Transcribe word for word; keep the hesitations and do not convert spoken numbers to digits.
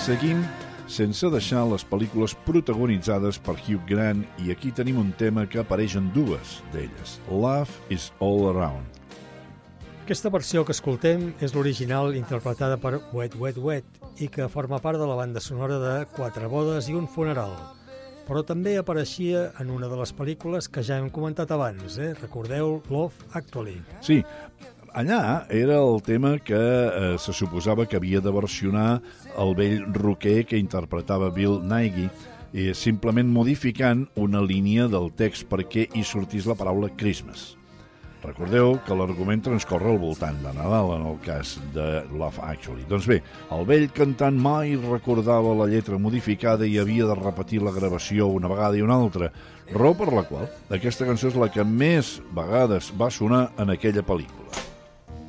seguim sense deixar les pel·lícules protagonitzades per Hugh Grant, i aquí tenim un tema que apareix en dues d'elles, Love is All Around. Aquesta versió que escoltem és l'original interpretada per Wet Wet Wet i que forma part de la banda sonora de Quatre bodes i un funeral. Però també apareixia en una de les pel·lícules que ja hem comentat abans, eh? Recordeu Love Actually. Sí, allà era el tema que eh, se suposava que havia de versionar el vell rocker que interpretava Bill Nighy, eh, simplement modificant una línia del text perquè hi sortís la paraula Christmas. Recordeu que l'argument transcorre al voltant de Nadal, en el cas de Love Actually. Doncs bé, el vell cantant mai recordava la lletra modificada i havia de repetir la gravació una vegada i una altra, raó per la qual aquesta cançó és la que més vegades va sonar en aquella pel·lícula.